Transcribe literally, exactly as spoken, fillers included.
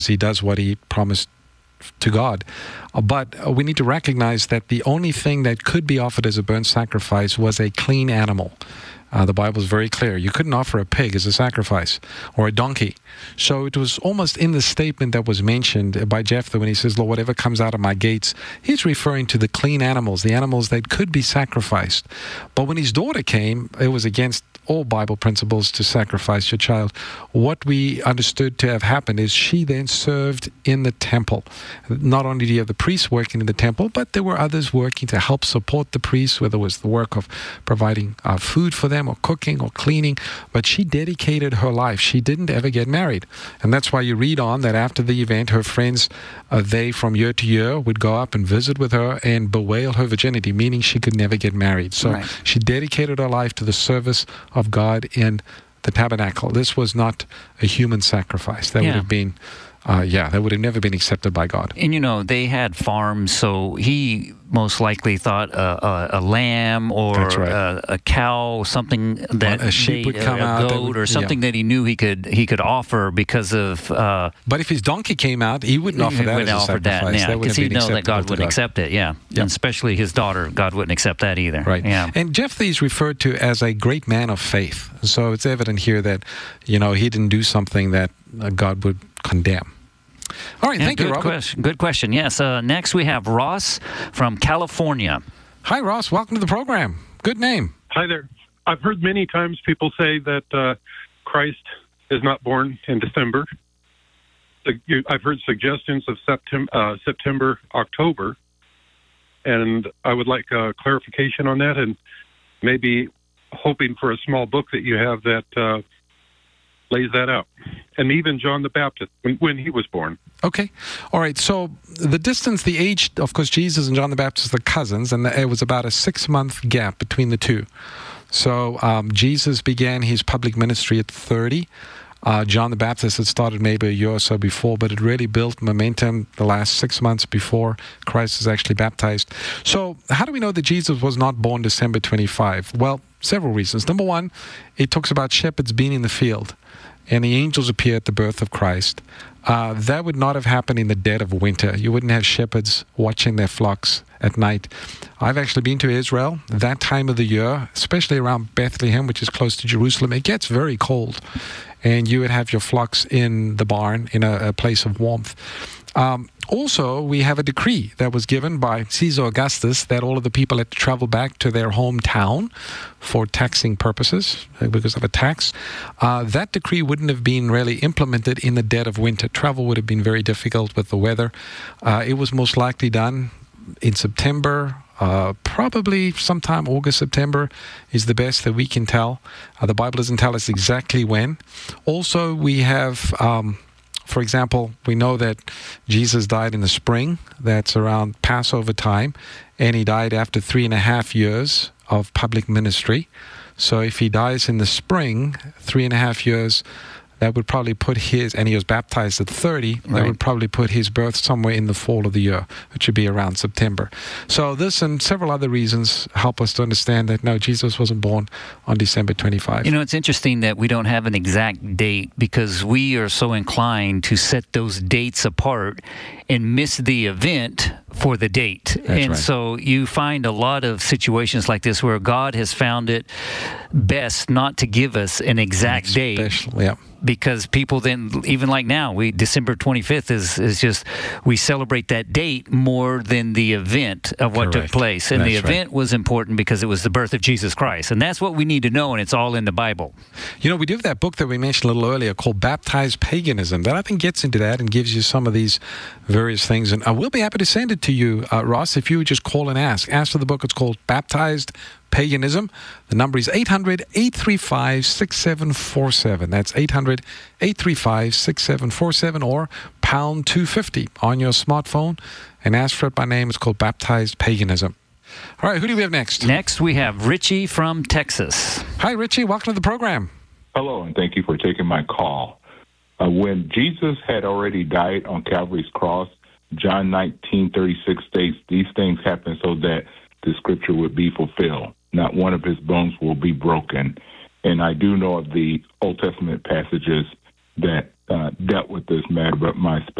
he does what he promised to God. Uh, But uh, we need to recognize that the only thing that could be offered as a burnt sacrifice was a clean animal. Uh, the Bible is very clear. You couldn't offer a pig as a sacrifice or a donkey. So it was almost in the statement that was mentioned by Jephthah when he says, Lord, whatever comes out of my gates, he's referring to the clean animals, the animals that could be sacrificed. But when his daughter came, it was against all Bible principles to sacrifice your child. What we understood to have happened is she then served in the temple. Not only do you have the priests working in the temple, but there were others working to help support the priests, whether it was the work of providing uh, food for them or cooking or cleaning. But she dedicated her life. She didn't ever get married. And that's why you read on that after the event, her friends, uh, they from year to year would go up and visit with her and bewail her virginity, meaning she could never get married. So Right. she dedicated her life to the service of God in the tabernacle. This was not a human sacrifice. That Yeah. would have been, uh, yeah, that would have never been accepted by God. And, you know, they had farms, so he most likely thought a, a, a lamb or That's right. a, a cow, something that a sheep they- would come a out that goat would- or something yeah. that he knew he could he could offer because of. Uh, But if his donkey came out, he wouldn't offer he that wouldn't as a offer that, sacrifice. yeah, That wouldn't because have he'd been know that acceptable God to wouldn't accept it. Yeah, Yeah. and especially his daughter, God wouldn't accept that either. Right. Yeah. And Jephthah is referred to as a great man of faith. So it's evident here that, you know, he didn't do something that uh, God would condemn. All right. Yeah, thank good you, Robert. question. Good question. Yes. Uh, next we have Ross from California. Hi, Ross. Welcome to the program. Good name. Hi there. I've heard many times people say that uh, Christ is not born in December. Su- you- I've heard suggestions of September, uh, September, October, and I would like uh, clarification on that, and maybe hoping for a small book that you have that uh, lays that out. And even John the Baptist, when, when he was born. Okay. All right. So the distance, the age, of course, Jesus and John the Baptist are cousins, and it was about a six-month gap between the two. So um, Jesus began his public ministry at thirty. Uh, John the Baptist had started maybe a year or so before, but it really built momentum the last six months before Christ was actually baptized. So how do we know that Jesus was not born December twenty-fifth? Well, several reasons. Number one, it talks about shepherds being in the field, and the angels appear at the birth of Christ. Uh, that would not have happened in the dead of winter. You wouldn't have shepherds watching their flocks at night. I've actually been to Israel that time of the year, especially around Bethlehem, which is close to Jerusalem. It gets very cold, and you would have your flocks in the barn in a, a place of warmth. Um, also, we have a decree that was given by Caesar Augustus that all of the people had to travel back to their hometown for taxing purposes, uh, because of a tax. Uh, that decree wouldn't have been really implemented in the dead of winter. Travel would have been very difficult with the weather. Uh, it was most likely done in September, uh, probably sometime August, September is the best that we can tell. Uh, the Bible doesn't tell us exactly when. Also, we have... Um, For example, we know that Jesus died in the spring. That's around Passover time. And he died after three and a half years of public ministry. So if he dies in the spring, three and a half years, that would probably put his, and he was baptized at thirty, that Right. would probably put his birth somewhere in the fall of the year, which would be around September. So this and several other reasons help us to understand that, no, Jesus wasn't born on December twenty-fifth. You know, it's interesting that we don't have an exact date because we are so inclined to set those dates apart and miss the event for the date. That's and right. so you find a lot of situations like this where God has found it best not to give us an exact date. Special, yeah. Because people then, even like now, we December twenty-fifth is, is just, we celebrate that date more than the event of what Correct. took place. And the That's right. event was important because it was the birth of Jesus Christ. And that's what we need to know, and it's all in the Bible. You know, we do have that book that we mentioned a little earlier called Baptized Paganism that I think gets into that and gives you some of these various things. And I will be happy to send it to you, uh, Ross, if you would just call and ask. Ask for the book. It's called Baptized Paganism. The number is eight hundred, eight three five, six seven four seven. That's eight hundred, eight three five, six seven four seven or pound two fifty on your smartphone and ask for it by name. It's called Baptized Paganism. All right, who do we have next? Next, we have Richie from Texas. Hi, Richie. Welcome to the program. Hello, and thank you for taking my call. Uh, when Jesus had already died on Calvary's cross, John nineteen thirty-six states, these things happen so that the scripture would be fulfilled. Not one of his bones will be broken. And I do know of the Old Testament passages that uh, dealt with this matter, but my